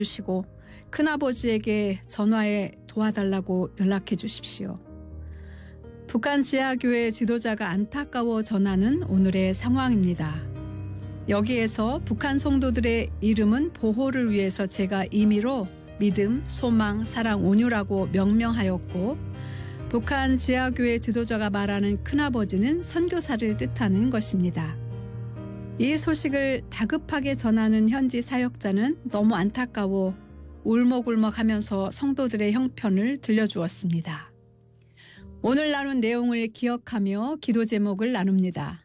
주시고 큰아버지에게 전화해 도와달라고 연락해 주십시오. 북한 지하교회 지도자가 안타까워 전하는 오늘의 상황입니다. 여기에서 북한 성도들의 이름은 보호를 위해서 제가 임의로 믿음, 소망, 사랑, 온유라고 명명하였고, 북한 지하교회 지도자가 말하는 큰아버지는 선교사를 뜻하는 것입니다. 이 소식을 다급하게 전하는 현지 사역자는 너무 안타까워 울먹울먹하면서 성도들의 형편을 들려주었습니다. 오늘 나눈 내용을 기억하며 기도 제목을 나눕니다.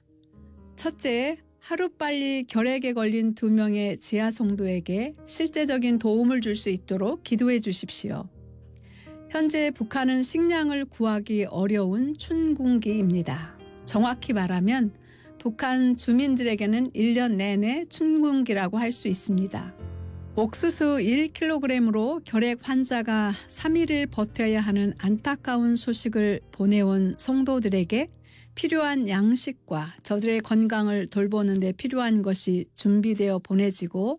첫째, 하루빨리 결핵에 걸린 2명의 지하 성도에게 실제적인 도움을 줄 수 있도록 기도해 주십시오. 현재 북한은 식량을 구하기 어려운 춘궁기입니다. 정확히 말하면 북한 주민들에게는 1년 내내 춘궁기라고 할 수 있습니다. 옥수수 1kg으로 결핵 환자가 3일을 버텨야 하는 안타까운 소식을 보내온 성도들에게 필요한 양식과 저들의 건강을 돌보는 데 필요한 것이 준비되어 보내지고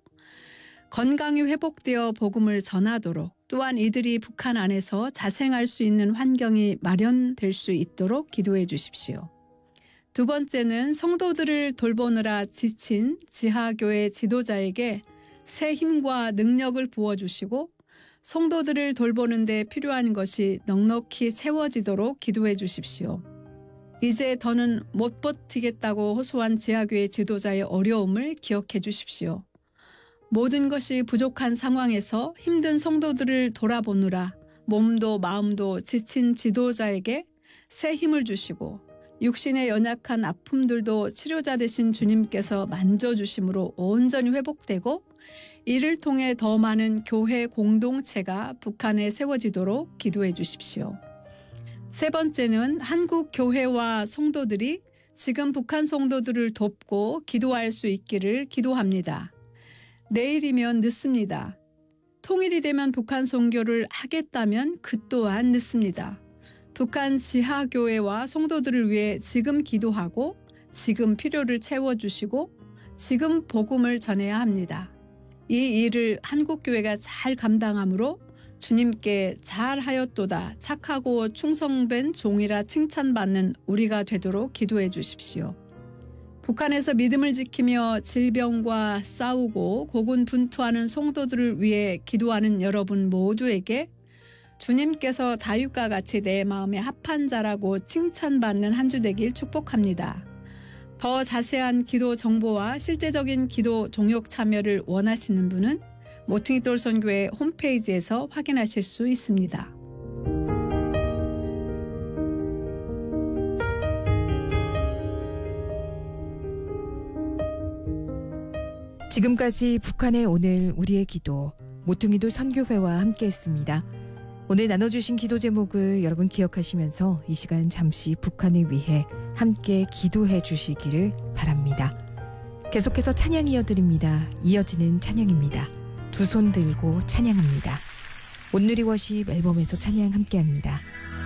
건강이 회복되어 복음을 전하도록 또한 이들이 북한 안에서 자생할 수 있는 환경이 마련될 수 있도록 기도해 주십시오. 두 번째는 성도들을 돌보느라 지친 지하교회 지도자에게 새 힘과 능력을 부어주시고 성도들을 돌보는 데 필요한 것이 넉넉히 채워지도록 기도해 주십시오. 이제 더는 못 버티겠다고 호소한 지하교회 지도자의 어려움을 기억해 주십시오. 모든 것이 부족한 상황에서 힘든 성도들을 돌아보느라 몸도 마음도 지친 지도자에게 새 힘을 주시고 육신의 연약한 아픔들도 치료자 되신 주님께서 만져주심으로 온전히 회복되고 이를 통해 더 많은 교회 공동체가 북한에 세워지도록 기도해 주십시오. 세 번째는 한국 교회와 성도들이 지금 북한 성도들을 돕고 기도할 수 있기를 기도합니다. 내일이면 늦습니다. 통일이 되면 북한 선교를 하겠다면 그 또한 늦습니다. 북한 지하교회와 성도들을 위해 지금 기도하고 지금 필요를 채워주시고 지금 복음을 전해야 합니다. 이 일을 한국교회가 잘 감당하므로 주님께 잘하였도다 착하고 충성된 종이라 칭찬받는 우리가 되도록 기도해 주십시오. 북한에서 믿음을 지키며 질병과 싸우고 고군분투하는 성도들을 위해 기도하는 여러분 모두에게 주님께서 다윗과 같이 내 마음에 합한 자라고 칭찬받는 한 주 되길 축복합니다. 더 자세한 기도 정보와 실제적인 기도 동역 참여를 원하시는 분은 모퉁이 돌선교회 홈페이지에서 확인하실 수 있습니다. 지금까지 북한의 오늘 우리의 기도 모퉁이돌 선교회와 함께했습니다. 오늘 나눠주신 기도 제목을 여러분 기억하시면서 이 시간 잠시 북한을 위해 함께 기도해 주시기를 바랍니다. 계속해서 찬양 이어드립니다. 이어지는 찬양입니다. 두 손 들고 찬양합니다. 온누리 워십 앨범에서 찬양 함께합니다.